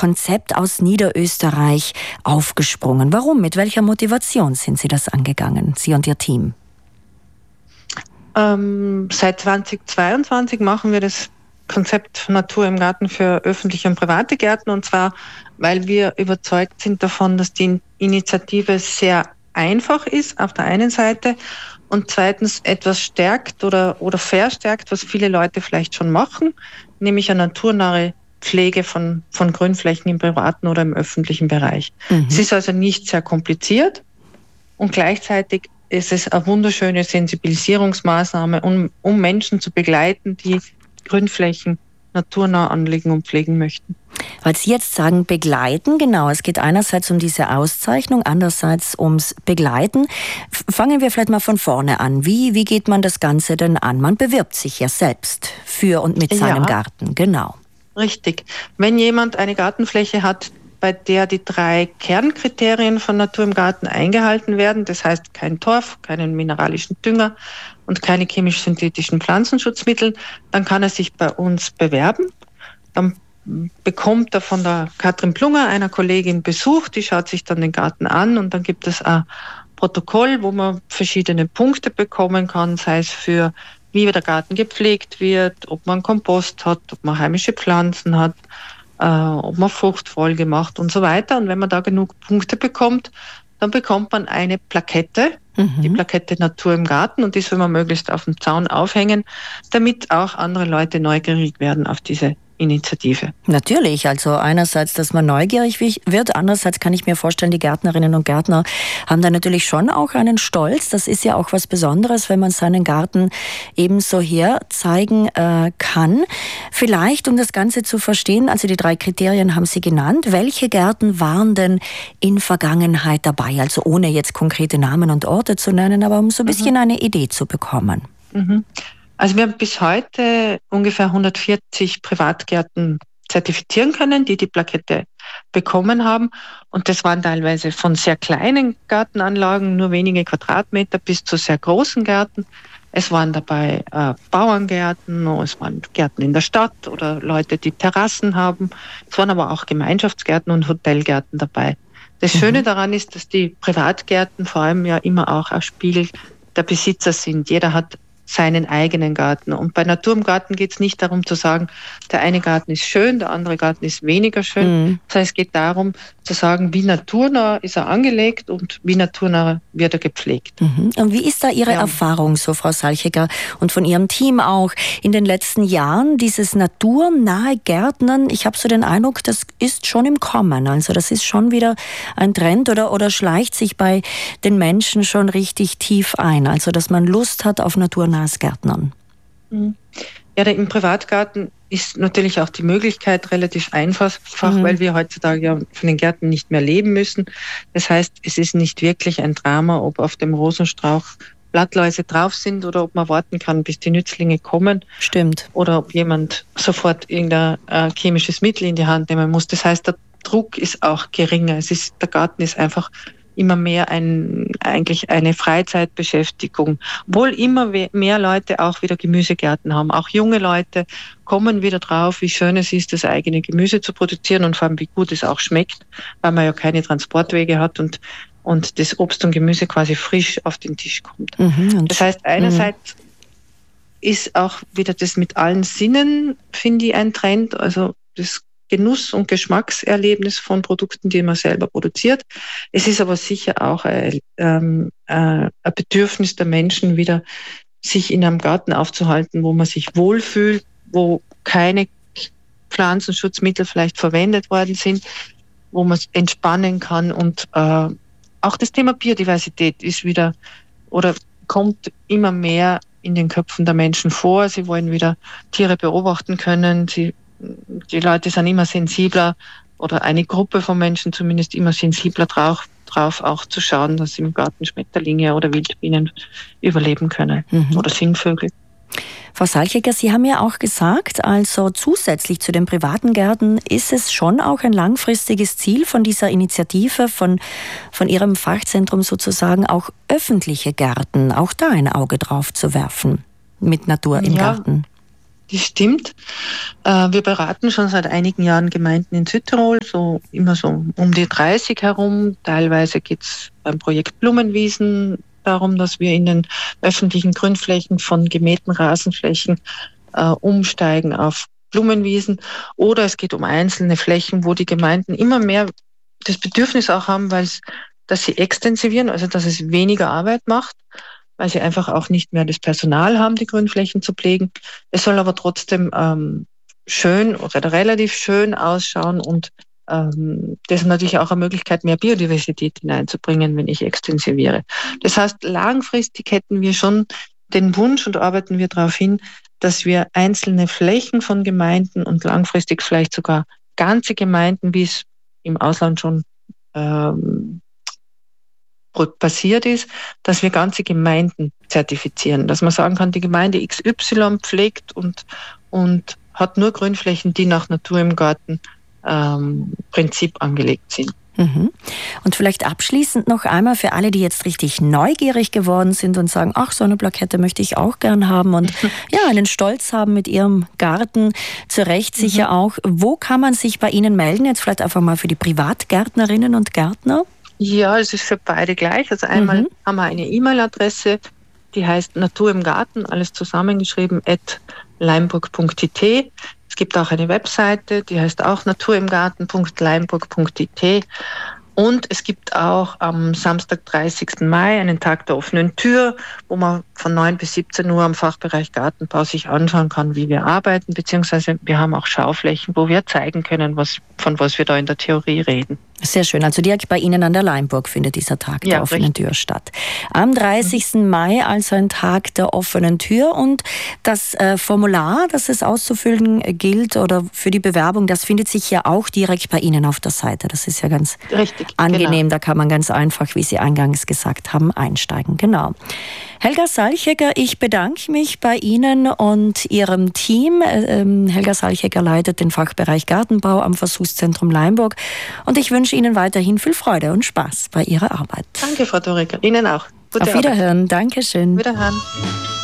Konzept aus Niederösterreich aufgesprungen. Warum? Mit welcher Motivation sind Sie das angegangen, Sie und Ihr Team? Seit 2022 machen wir das Konzept Natur im Garten für öffentliche und private Gärten, und zwar, weil wir überzeugt sind davon, dass die Initiative sehr einfach ist auf der einen Seite und zweitens etwas stärkt oder verstärkt, was viele Leute vielleicht schon machen, nämlich eine naturnahe Pflege von Grünflächen im privaten oder im öffentlichen Bereich. Es ist also nicht sehr kompliziert und gleichzeitig ist es eine wunderschöne Sensibilisierungsmaßnahme, um Menschen zu begleiten, die Grünflächen naturnah anlegen und pflegen möchten. Weil Sie jetzt sagen, begleiten, genau. Es geht einerseits um diese Auszeichnung, andererseits ums Begleiten. Fangen wir vielleicht mal von vorne an. Wie geht man das Ganze denn an? Man bewirbt sich ja selbst für und mit seinem Garten, genau. Richtig. Wenn jemand eine Gartenfläche hat, bei der die 3 Kernkriterien von Natur im Garten eingehalten werden, das heißt kein Torf, keinen mineralischen Dünger und keine chemisch-synthetischen Pflanzenschutzmittel, dann kann er sich bei uns bewerben. Dann bekommt er von der Katrin Plunger, einer Kollegin, Besuch, die schaut sich dann den Garten an und dann gibt es ein Protokoll, wo man verschiedene Punkte bekommen kann, sei es für wie der Garten gepflegt wird, ob man Kompost hat, ob man heimische Pflanzen hat, ob man Fruchtfolge macht und so weiter. Und wenn man da genug Punkte bekommt, dann bekommt man eine Plakette, die Plakette Natur im Garten, und die soll man möglichst auf dem Zaun aufhängen, damit auch andere Leute neugierig werden auf diese Initiative. Natürlich, also einerseits, dass man neugierig wird, andererseits kann ich mir vorstellen, die Gärtnerinnen und Gärtner haben da natürlich schon auch einen Stolz. Das ist ja auch was Besonderes, wenn man seinen Garten ebenso herzeigen kann. Vielleicht, um das Ganze zu verstehen, also die 3 Kriterien haben Sie genannt. Welche Gärten waren denn in Vergangenheit dabei? Also ohne jetzt konkrete Namen und Orte zu nennen, aber um so ein bisschen eine Idee zu bekommen. Also wir haben bis heute ungefähr 140 Privatgärten zertifizieren können, die Plakette bekommen haben. Und das waren teilweise von sehr kleinen Gartenanlagen, nur wenige Quadratmeter, bis zu sehr großen Gärten. Es waren dabei Bauerngärten, es waren Gärten in der Stadt oder Leute, die Terrassen haben. Es waren aber auch Gemeinschaftsgärten und Hotelgärten dabei. Das Schöne daran ist, dass die Privatgärten vor allem ja immer auch ein Spiegel der Besitzer sind. Jeder hat seinen eigenen Garten. Und bei Natur im Garten geht es nicht darum zu sagen, der eine Garten ist schön, der andere Garten ist weniger schön. Das heißt, es geht darum zu sagen, wie naturnah ist er angelegt und wie naturnah wird er gepflegt. Und wie ist da Ihre Erfahrung so, Frau Salcheger, und von Ihrem Team auch in den letzten Jahren, dieses naturnahe Gärtnern? Ich habe so den Eindruck, das ist schon im Kommen. Also das ist schon wieder ein Trend oder schleicht sich bei den Menschen schon richtig tief ein. Also dass man Lust hat auf naturnahes Gärtnern. Ja, im Privatgarten ist natürlich auch die Möglichkeit relativ einfach, weil wir heutzutage ja von den Gärten nicht mehr leben müssen. Das heißt, es ist nicht wirklich ein Drama, ob auf dem Rosenstrauch Blattläuse drauf sind oder ob man warten kann, bis die Nützlinge kommen. Stimmt. Oder ob jemand sofort irgendein chemisches Mittel in die Hand nehmen muss. Das heißt, der Druck ist auch geringer. Der Garten ist einfach immer mehr eigentlich eine Freizeitbeschäftigung. Obwohl immer mehr Leute auch wieder Gemüsegärten haben. Auch junge Leute kommen wieder drauf, wie schön es ist, das eigene Gemüse zu produzieren und vor allem, wie gut es auch schmeckt, weil man ja keine Transportwege hat und das Obst und Gemüse quasi frisch auf den Tisch kommt. Das heißt, einerseits ist auch wieder das mit allen Sinnen, finde ich, ein Trend. Also das Genuss- und Geschmackserlebnis von Produkten, die man selber produziert. Es ist aber sicher auch ein Bedürfnis der Menschen, wieder sich in einem Garten aufzuhalten, wo man sich wohlfühlt, wo keine Pflanzenschutzmittel vielleicht verwendet worden sind, wo man entspannen kann. Und auch das Thema Biodiversität ist wieder oder kommt immer mehr in den Köpfen der Menschen vor. Sie wollen wieder Tiere beobachten können. Die Leute sind immer sensibler oder eine Gruppe von Menschen zumindest immer sensibler drauf auch zu schauen, dass im Garten Schmetterlinge oder Wildbienen überleben können oder Singvögel. Frau Salcheger, Sie haben ja auch gesagt, also zusätzlich zu den privaten Gärten ist es schon auch ein langfristiges Ziel von dieser Initiative, von Ihrem Fachzentrum sozusagen, auch öffentliche Gärten, auch da ein Auge drauf zu werfen mit Natur im Garten. die stimmt. Wir beraten schon seit einigen Jahren Gemeinden in Südtirol, immer so um die 30 herum. Teilweise geht es beim Projekt Blumenwiesen darum, dass wir in den öffentlichen Grünflächen von gemähten Rasenflächen umsteigen auf Blumenwiesen. Oder es geht um einzelne Flächen, wo die Gemeinden immer mehr das Bedürfnis auch haben, dass sie extensivieren, also dass es weniger Arbeit macht, weil sie einfach auch nicht mehr das Personal haben, die Grünflächen zu pflegen. Es soll aber trotzdem schön oder relativ schön ausschauen und das ist natürlich auch eine Möglichkeit, mehr Biodiversität hineinzubringen, wenn ich extensiviere. Das heißt, langfristig hätten wir schon den Wunsch und arbeiten wir darauf hin, dass wir einzelne Flächen von Gemeinden und langfristig vielleicht sogar ganze Gemeinden, wie es im Ausland schon passiert ist, dass wir ganze Gemeinden zertifizieren, dass man sagen kann, die Gemeinde XY pflegt und hat nur Grünflächen, die nach Natur im Garten Prinzip angelegt sind. Und vielleicht abschließend noch einmal für alle, die jetzt richtig neugierig geworden sind und sagen, ach, so eine Plakette möchte ich auch gern haben und ja, einen Stolz haben mit ihrem Garten, zu Recht sicher auch. Wo kann man sich bei Ihnen melden? Jetzt vielleicht einfach mal für die Privatgärtnerinnen und Gärtner. Ja, es ist für beide gleich. Also einmal haben wir eine E-Mail-Adresse, die heißt Natur im Garten, alles zusammengeschrieben, @leimburg.it. Es gibt auch eine Webseite, die heißt auch naturimgarten.leimburg.it. Und es gibt auch am Samstag, 30. Mai, einen Tag der offenen Tür, wo man von 9 bis 17 Uhr am Fachbereich Gartenbau sich anschauen kann, wie wir arbeiten, beziehungsweise wir haben auch Schauflächen, wo wir zeigen können, von was wir da in der Theorie reden. Sehr schön. Also direkt bei Ihnen an der Leimburg findet dieser Tag der offenen Tür statt. Am 30. Mai also ein Tag der offenen Tür und das Formular, das es auszufüllen gilt oder für die Bewerbung, das findet sich ja auch direkt bei Ihnen auf der Seite. Das ist ja ganz angenehm. Genau. Da kann man ganz einfach, wie Sie eingangs gesagt haben, einsteigen. Genau. Helga Salchegger, ich bedanke mich bei Ihnen und Ihrem Team. Helga Salchegger leitet den Fachbereich Gartenbau am Versuchszentrum Leimburg und ich wünsche Ihnen weiterhin viel Freude und Spaß bei Ihrer Arbeit. Danke, Frau Doriker. Ihnen auch. Gute Auf Wiederhören. Arbeit. Dankeschön. Wiederhören.